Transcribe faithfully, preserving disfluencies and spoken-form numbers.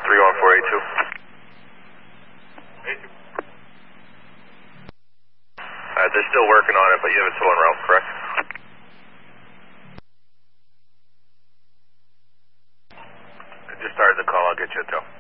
three one four eight two. Uh, they're still working on it, but you have a tow en route, correct? I just started the call. I'll get you a tow.